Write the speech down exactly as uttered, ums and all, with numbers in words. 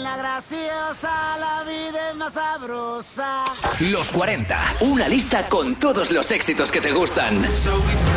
la graciosa, la vida es más sabrosa. Los cuarenta, una lista con todos los éxitos que te gustan.